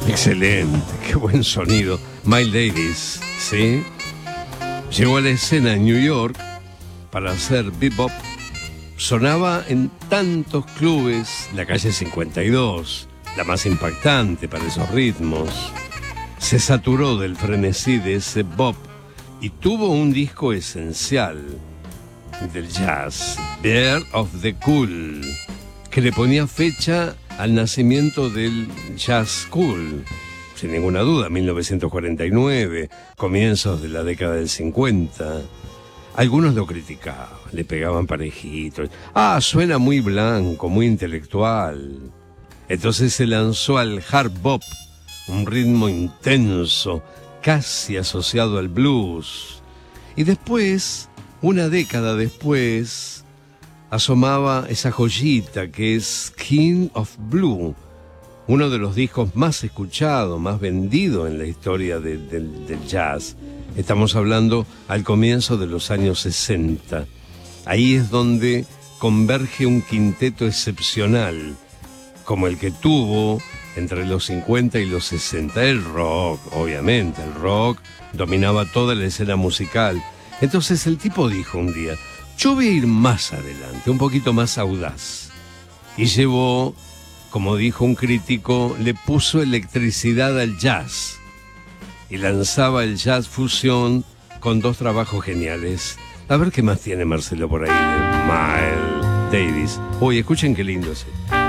Excelente, qué buen sonido. Miles Davis, ¿sí? Llegó a la escena en New York para hacer bebop. Sonaba en tantos clubes, la calle 52, la más impactante para esos ritmos. Se saturó del frenesí de ese bop y tuvo un disco esencial del jazz, Bear of the Cool, que le ponía fecha al nacimiento del jazz cool. Sin ninguna duda, 1949, comienzos de la década del 50. Algunos lo criticaban, le pegaban parejitos. Suena muy blanco, muy intelectual. Entonces se lanzó al hard bop, un ritmo intenso, casi asociado al blues. Y después, una década después, asomaba esa joyita que es King of Blue, uno de los discos más escuchados, más vendidos en la historia del jazz. Estamos hablando al comienzo de los años 60. Ahí es donde converge un quinteto excepcional, como el que tuvo entre los 50 y los 60. El rock, obviamente, el rock dominaba toda la escena musical. Entonces el tipo dijo un día, yo voy a ir más adelante, un poquito más audaz. Y llevó, como dijo un crítico, le puso electricidad al jazz. Y lanzaba el jazz fusión con dos trabajos geniales. A ver qué más tiene Marcelo por ahí de Miles Davis. Uy, escuchen qué lindo es.